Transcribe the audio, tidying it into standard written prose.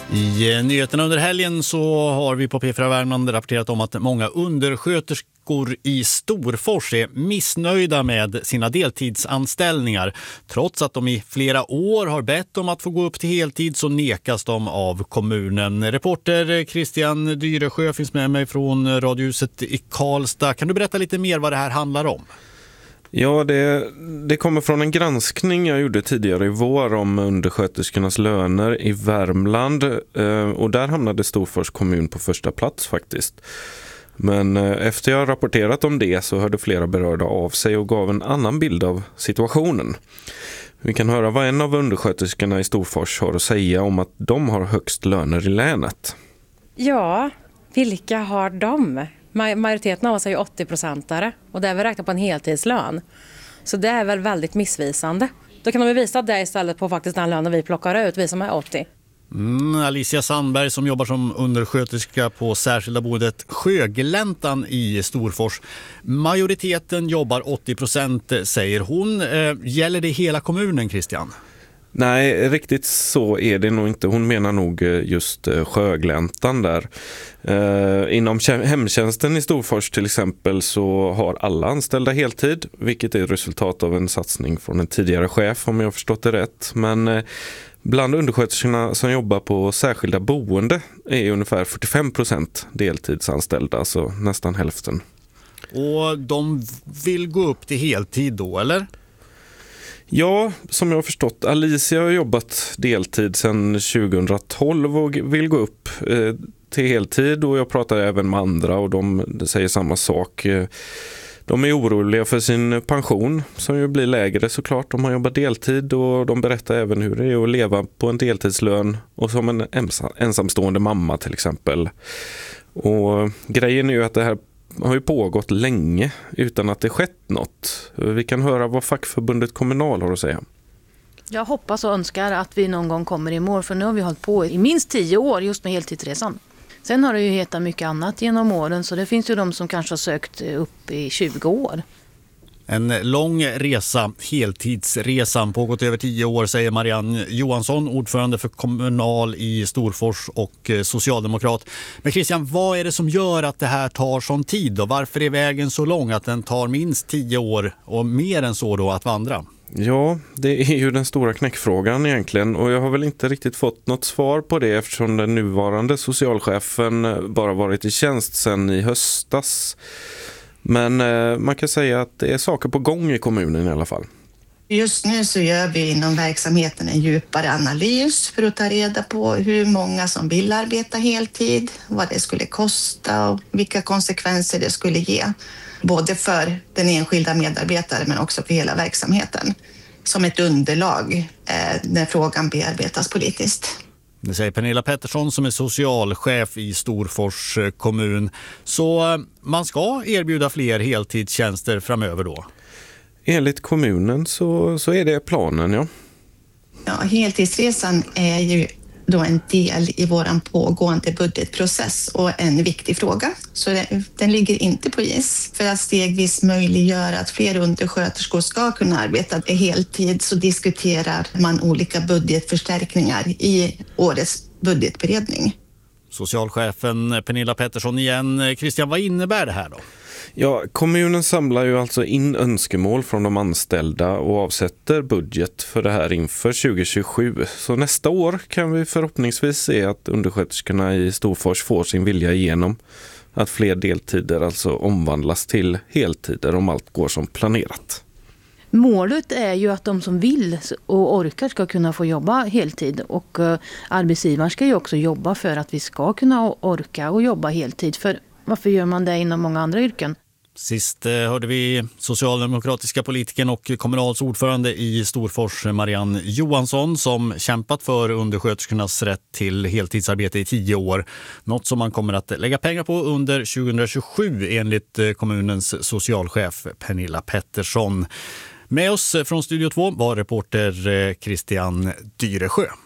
I nyheterna under helgen så har vi på P4 Värmland rapporterat om att många undersköterskor i Storfors är missnöjda med sina deltidsanställningar. Trots att de i flera år har bett om att få gå upp till heltid så nekas de av kommunen. Reporter Christian Dyresjö finns med mig från Radiohuset i Karlstad. Kan du berätta lite mer vad det här handlar om? Ja, det kommer från en granskning jag gjorde tidigare i vår om undersköterskornas löner i Värmland. Och där hamnade Storfors kommun på första plats faktiskt. Men efter jag rapporterat om det så hörde flera berörda av sig och gav en annan bild av situationen. Vi kan höra vad en av undersköterskorna i Storfors har att säga om att de har högst löner i länet. Ja, vilka har de? Majoriteten av oss är ju 80-procentare och det är väl räknat på en heltidslön. Så det är väl väldigt missvisande. Då kan de visa det istället på faktiskt den lönen vi plockar ut, vi som är 80. Alicia Sandberg som jobbar som undersköterska på särskilda boendet Sjögläntan i Storfors. Majoriteten jobbar 80%, säger hon. Gäller det hela kommunen, Christian? Nej, riktigt så är det nog inte. Hon menar nog just Sjögläntan där. Inom hemtjänsten i Storfors till exempel så har alla anställda heltid, vilket är resultat av en satsning från en tidigare chef om jag har förstått det rätt. Men bland undersköterskorna som jobbar på särskilda boende är ungefär 45% deltidsanställda, alltså nästan hälften. Och de vill gå upp till heltid då, eller? Ja, som jag har förstått. Alicia har jobbat deltid sedan 2012 och vill gå upp till heltid. Och jag pratar även med andra och de säger samma sak. De är oroliga för sin pension som ju blir lägre såklart om man jobbar deltid. Och de berättar även hur det är att leva på en deltidslön och som en ensamstående mamma till exempel. Och grejen är ju att det här har ju pågått länge utan att det skett något. Vi kan höra vad fackförbundet Kommunal har att säga. Jag hoppas och önskar att vi någon gång kommer i mål, för nu har vi hållit på i minst 10 år just med heltidsresan. Sen har det ju hetat mycket annat genom åren, så det finns ju de som kanske har sökt upp i 20 år. En lång resa, heltidsresan, pågått över 10 år, säger Marianne Johansson, ordförande för Kommunal i Storfors och socialdemokrat. Men Christian, vad är det som gör att det här tar sån tid och varför är vägen så lång att den tar minst 10 år och mer än så då att vandra? Ja, det är ju den stora knäckfrågan egentligen och jag har väl inte riktigt fått något svar på det eftersom den nuvarande socialchefen bara varit i tjänst sedan i höstas. Men man kan säga att det är saker på gång i kommunen i alla fall. Just nu så gör vi inom verksamheten en djupare analys för att ta reda på hur många som vill arbeta heltid, vad det skulle kosta och vilka konsekvenser det skulle ge. Både för den enskilda medarbetaren men också för hela verksamheten. Som ett underlag när frågan bearbetas politiskt. Det säger Pernilla Pettersson som är socialchef i Storfors kommun. Så man ska erbjuda fler heltidstjänster framöver då? Enligt kommunen så är det planen, ja. Ja, heltidsresan är ju då en del i våran pågående budgetprocess och en viktig fråga. Så den ligger inte på is. För att stegvis möjliggöra att fler undersköterskor ska kunna arbeta heltid så diskuterar man olika budgetförstärkningar i årets budgetberedning. Socialchefen Pernilla Pettersson igen. Christian, vad innebär det här då? Ja, kommunen samlar ju alltså in önskemål från de anställda och avsätter budget för det här inför 2027. Så nästa år kan vi förhoppningsvis se att undersköterskorna i Storfors får sin vilja igenom. Att fler deltider alltså omvandlas till heltider om allt går som planerat. Målet är ju att de som vill och orkar ska kunna få jobba heltid och arbetsgivaren ska ju också jobba för att vi ska kunna orka och jobba heltid. För varför gör man det inom många andra yrken? Sist hörde vi socialdemokratiska politikern och kommunals ordförande i Storfors Marianne Johansson som kämpat för undersköterskornas rätt till heltidsarbete i 10 år. Något som man kommer att lägga pengar på under 2027 enligt kommunens socialchef Pernilla Pettersson. Med oss från Studio 2 var reporter Christian Dyresjö.